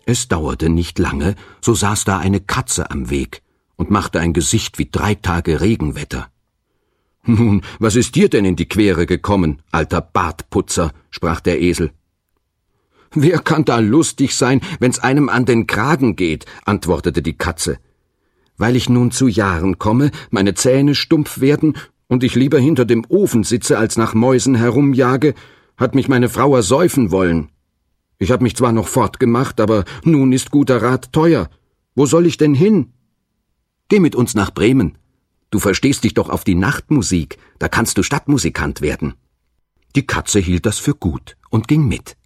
Es dauerte nicht lange, so saß da eine Katze am Weg und machte ein Gesicht wie 3 Tage Regenwetter. »Nun, was ist dir denn in die Quere gekommen, alter Bartputzer?« sprach der Esel. »Wer kann da lustig sein, wenn's einem an den Kragen geht?« antwortete die Katze. »Weil ich nun zu Jahren komme, meine Zähne stumpf werden und ich lieber hinter dem Ofen sitze, als nach Mäusen herumjage, hat mich meine Frau ersäufen wollen. Ich habe mich zwar noch fortgemacht, aber nun ist guter Rat teuer. Wo soll ich denn hin?« »Geh mit uns nach Bremen. Du verstehst dich doch auf die Nachtmusik, da kannst du Stadtmusikant werden.« Die Katze hielt das für gut und ging mit.